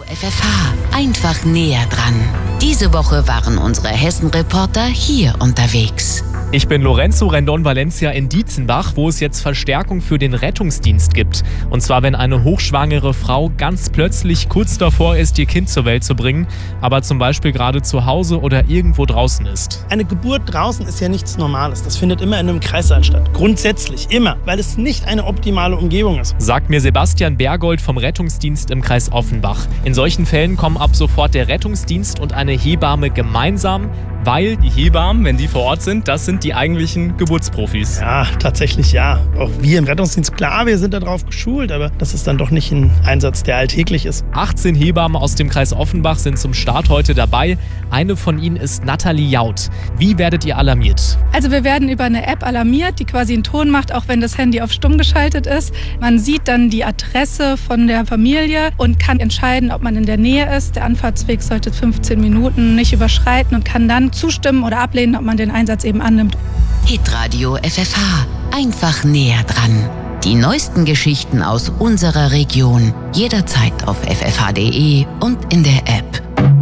FFH, einfach näher dran. Diese Woche waren unsere Hessen-Reporter hier unterwegs. Ich bin Lorenzo Rendon Valencia in Dietzenbach, wo es jetzt Verstärkung für den Rettungsdienst gibt. Und zwar, wenn eine hochschwangere Frau ganz plötzlich kurz davor ist, ihr Kind zur Welt zu bringen, aber zum Beispiel gerade zu Hause oder irgendwo draußen ist. Eine Geburt draußen ist ja nichts Normales. Das findet immer in einem Kreissaal statt. Grundsätzlich, immer, weil es nicht eine optimale Umgebung ist. Sagt mir Sebastian Bergold vom Rettungsdienst im Kreis Offenbach. In solchen Fällen kommen ab sofort der Rettungsdienst und eine Hebamme gemeinsam, weil die Hebammen, wenn die vor Ort sind, das sind die eigentlichen Geburtsprofis. Ja, tatsächlich ja. Auch wir im Rettungsdienst, klar, wir sind darauf geschult, aber das ist dann doch nicht ein Einsatz, der alltäglich ist. 18 Hebammen aus dem Kreis Offenbach sind zum Start heute dabei. Eine von ihnen ist Nathalie Jaud. Wie werdet ihr alarmiert? Also wir werden über eine App alarmiert, die quasi einen Ton macht, auch wenn das Handy auf stumm geschaltet ist. Man sieht dann die Adresse von der Familie und kann entscheiden, ob man in der Nähe ist. Der Anfahrtsweg sollte 15 Minuten nicht überschreiten und kann dann zustimmen oder ablehnen, ob man den Einsatz eben annimmt. Hitradio FFH, einfach näher dran. Die neuesten Geschichten aus unserer Region, jederzeit auf ffh.de und in der App.